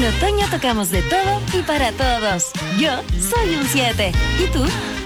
En otoño tocamos de todo y para todos. Yo soy un 7. ¿Y tú?